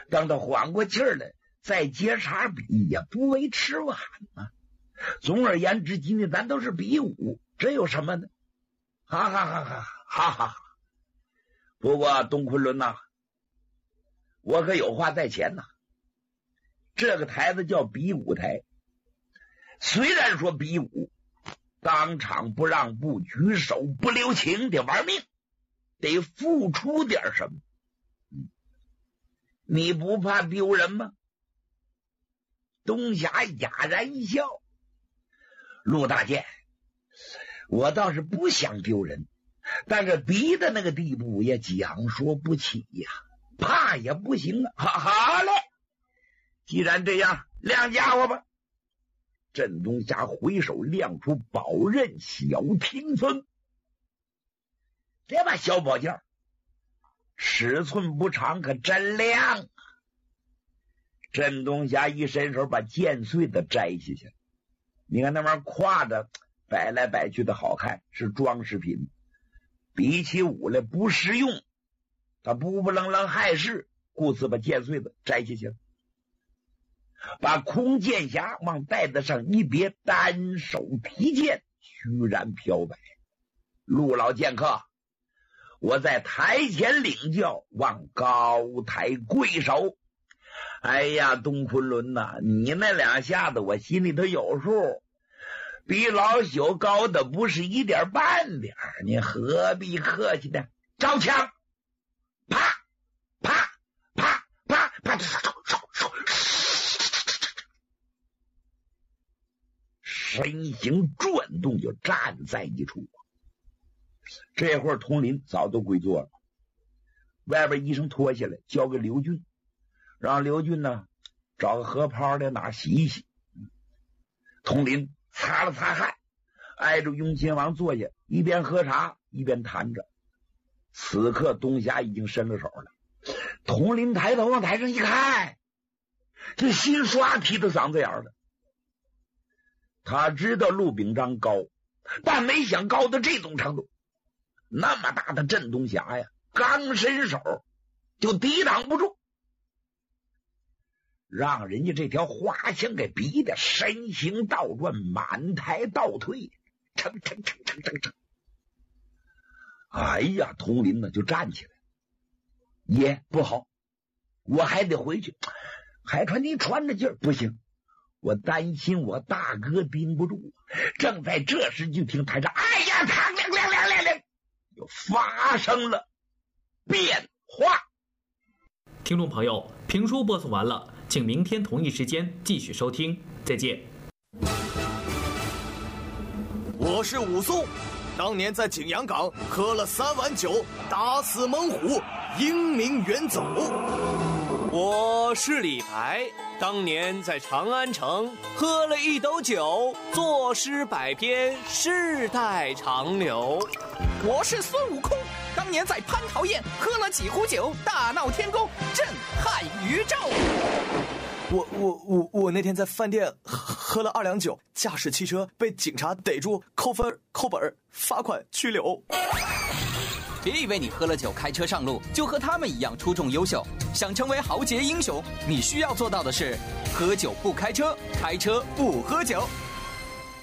等他缓过气儿来，再接茬比也不为迟晚啊。总而言之，今天咱都是比武，这有什么呢？哈哈哈哈哈哈哈！不过东昆仑呐，我可有话在前呐。这个台子叫比武台，虽然说比武，当场不让步，举手不留情的玩命，得付出点什么。你不怕丢人吗？东霞哑然一笑，陆大剑，我倒是不想丢人，但是逼的那个地步也讲说不起呀，怕也不行啊。好嘞，既然这样，亮家伙吧。镇东霞回手亮出宝刃小屏风，这把小宝剑尺寸不长，可真亮啊！镇东霞一伸手把剑穗子摘下去，你看那玩意儿挎着摆来摆去的好看，是装饰品，比起武来不实用，他不愣愣害事，故此把剑穗子摘下去了，把空剑匣往袋子上一别，单手提剑，虚然飘摆。陆老剑客，我在台前领教，望高抬贵手。哎呀，东昆仑呐，你那两下子我心里头有数，比老朽高的不是一点半点，你何必客气呢？招枪，啪啪啪啪啪，身形转动，就站在一处。这会儿佟林早都归坐了，外边衣裳脱下来交给刘俊，让刘俊呢找个河泡在哪洗一洗。佟林擦了擦汗，挨着雍亲王坐下，一边喝茶一边谈着。此刻东霞已经伸了手了，佟林抬头往台上一看，这心刷提到嗓子眼了。他知道陆秉章高，但没想高到这种程度。那么大的镇东霞呀，刚伸手就抵挡不住，让人家这条花枪给逼的身形倒转，满台倒退，蹭蹭蹭蹭蹭蹭。哎呀，佟林呢就站起来，爷不好，我还得回去。海川，你喘着劲儿不行，我担心我大哥盯不住。正在这时，就听台上哎呀，唐亮亮亮亮亮，又发生了变化。 听众朋友，评书播送完了，请明天同一时间继续收听，再见。 我是武松，当年在景阳冈喝了3碗酒，打死猛虎，英名远走。 我是李白，当年在长安城喝了1斗酒，作诗100篇，世代长流。 我是孙悟空，当年在蟠桃宴喝了几壶酒，大闹天宫，震撼宇宙。 我那天在饭店喝了2两酒，驾驶汽车被警察逮住，扣分、扣本、罚款、拘留。 别以为你喝了酒开车上路就和他们一样出众优秀，想成为豪杰英雄，你需要做到的是：喝酒不开车，开车不喝酒。